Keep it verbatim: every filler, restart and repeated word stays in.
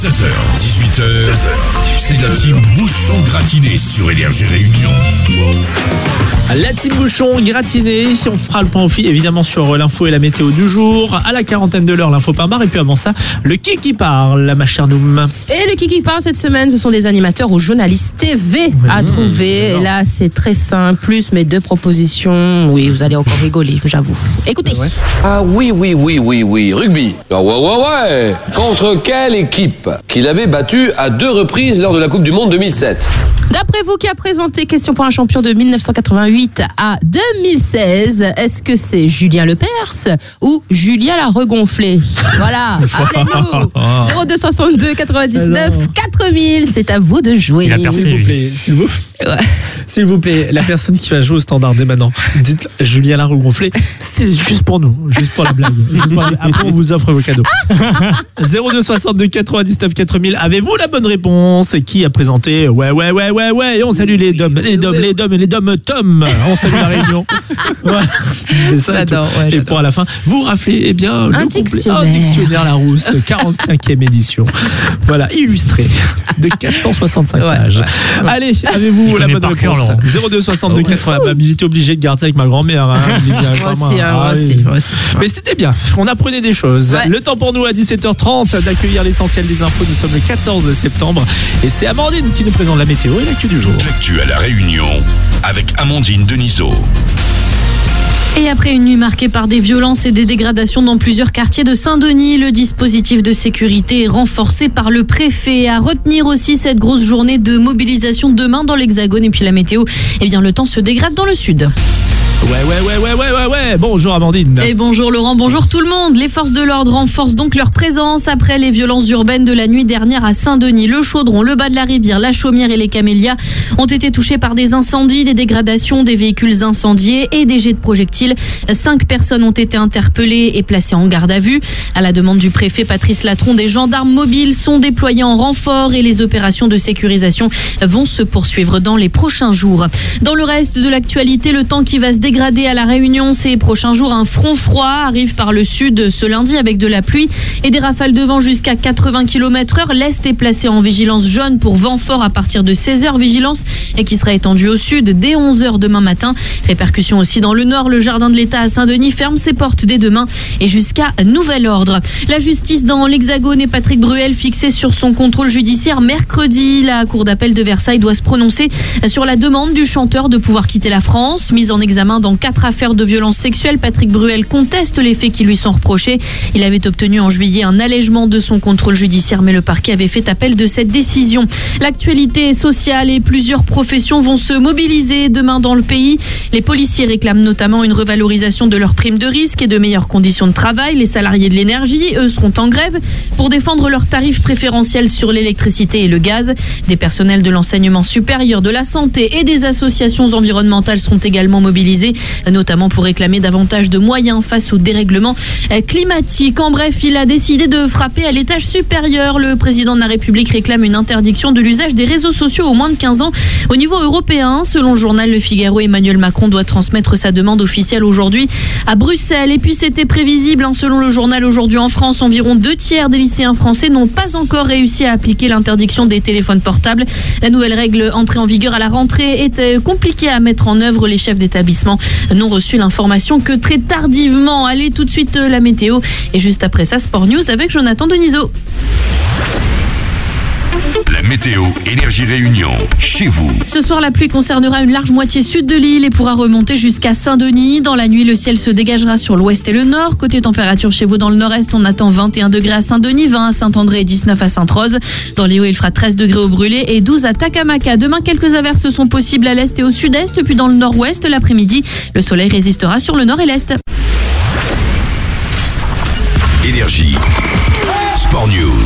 seize heures, dix-huit heures, c'est la team Bouchon gratiné sur Énergie Réunion. La team Bouchon gratiné, on fera le point aussi évidemment sur l'info et la météo du jour. À la quarantaine de l'heure, l'info par bar. Et puis avant ça, le qui qui parle, ma chère Noum. Et le qui qui parle cette semaine, ce sont des animateurs ou journalistes T V à mmh, trouver. Et là, c'est très simple. Plus mes deux propositions. Oui, vous allez encore rigoler, j'avoue. Écoutez. Ouais. Ah oui, oui, oui, oui, oui. Rugby. Ah ouais, ouais, ouais. Contre quelle équipe qu'il avait battu à deux reprises lors de la Coupe du Monde deux mille sept? D'après vous, qui a présenté Question pour un champion de mille neuf cent quatre-vingt-huit à deux mille seize, est-ce que c'est Julien Lepers ou Julien la regonflée? Voilà, appelez-nous zéro deux soixante-deux quatre-vingt-dix-neuf quatre mille, c'est à vous de jouer. S'il vous plaît, s'il vous plaît. Ouais. S'il vous plaît, la personne qui va jouer au standard dès maintenant, dites Julien la regonflée, c'est juste pour nous, juste pour la blague. Pour la... Après, on vous offre vos cadeaux. zéro deux soixante-deux quatre-vingt-dix-neuf quatre mille, avez-vous la bonne réponse? Qui a présenté? Ouais, ouais, ouais, ouais, ouais, et on salue les dom, les dom, les dom et les dom Tom. On salue la Réunion. Voilà. C'est ça. J'adore, ouais, et j'adore. pour à la fin, vous raflez eh bien, un le dictionnaire. Complet, un dictionnaire Larousse, quarante-cinquième édition. Voilà, illustré de quatre cent soixante-cinq Ouais, pages. ouais, ouais. Allez, avez-vous la bonne réponse? zéro deux soixante-deux quatre-vingts. Bah, il était obligé de garder avec ma grand-mère. Hein. Il disait, Moi vraiment, aussi, hein, moi ah, aussi, oui. moi aussi. Mais c'était bien, on apprenait des choses. Ouais. Le temps pour nous à dix-sept heures trente d'accueillir l'essentiel des infos. Nous sommes le quatorze septembre et c'est Amandine qui nous présente la météo et l'actu du jour. L'actu à la Réunion avec Amandine Denisot. Et après une nuit marquée par des violences et des dégradations dans plusieurs quartiers de Saint-Denis, le dispositif de sécurité est renforcé par le préfet. À retenir aussi cette grosse journée de mobilisation demain dans l'Hexagone. Et puis la météo, eh bien le temps se dégrade dans le sud. Ouais, ouais, ouais, ouais, ouais, ouais, ouais. Bonjour Amandine. Et bonjour Laurent, bonjour tout le monde. Les forces de l'ordre renforcent donc leur présence après les violences urbaines de la nuit dernière à Saint-Denis. Le Chaudron, le bas de la Rivière, la Chaumière et les Camélias ont été touchés par des incendies, des dégradations, des véhicules incendiés et des jets de projectiles. Cinq personnes ont été interpellées et placées en garde à vue. À la demande du préfet Patrice Latron, des gendarmes mobiles sont déployés en renfort et les opérations de sécurisation vont se poursuivre dans les prochains jours. Dans le reste de l'actualité, le temps qui va se dégrader à la Réunion ces prochains jours. Un front froid arrive par le sud ce lundi avec de la pluie et des rafales de vent jusqu'à quatre-vingts kilomètres heure. L'Est est placé en vigilance jaune pour vent fort à partir de seize heures. Vigilance et qui sera étendue au sud dès onze heures demain matin. Répercussions aussi dans le nord. Le jardin de l'État à Saint-Denis ferme ses portes dès demain et jusqu'à nouvel ordre. La justice dans l'Hexagone et Patrick Bruel fixé sur son contrôle judiciaire mercredi. La cour d'appel de Versailles doit se prononcer sur la demande du chanteur de pouvoir quitter la France. Mise en examen dans quatre affaires de violences sexuelles, Patrick Bruel conteste les faits qui lui sont reprochés. Il avait obtenu en juillet un allègement de son contrôle judiciaire, mais le parquet avait fait appel de cette décision. L'actualité sociale et plusieurs professions vont se mobiliser demain dans le pays. Les policiers réclament notamment une revalorisation de leurs primes de risque et de meilleures conditions de travail. Les salariés de l'énergie, eux, seront en grève pour défendre leurs tarifs préférentiels sur l'électricité et le gaz. Des personnels de l'enseignement supérieur, de la santé et des associations environnementales seront également mobilisés, notamment pour réclamer davantage de moyens face au dérèglement climatique. En bref, il a décidé de frapper à l'étage supérieur. Le président de la République réclame une interdiction de l'usage des réseaux sociaux aux moins de quinze ans au niveau européen. Selon le journal Le Figaro, Emmanuel Macron doit transmettre sa demande officielle aujourd'hui à Bruxelles. Et puis c'était prévisible, hein, selon le journal Aujourd'hui en France, environ deux tiers des lycéens français n'ont pas encore réussi à appliquer l'interdiction des téléphones portables. La nouvelle règle entrée en vigueur à la rentrée était compliquée à mettre en œuvre. Les chefs d'établissement n'ont reçu l'information que très tardivement. Allez, tout de suite la météo et juste après ça, Sport News avec Jonathan Denisot. La météo Énergie Réunion, chez vous. Ce soir, la pluie concernera une large moitié sud de l'île et pourra remonter jusqu'à Saint-Denis. Dans la nuit, le ciel se dégagera sur l'ouest et le nord. Côté température chez vous dans le nord-est, on attend vingt et un degrés à Saint-Denis, vingt à Saint-André et dix-neuf à Sainte-Rose. Dans les Hauts, il fera treize degrés au Brûlé et douze à Takamaka. Demain, quelques averses sont possibles à l'est et au sud-est, puis dans le nord-ouest l'après-midi. Le soleil résistera sur le nord et l'est. Énergie. Sport News.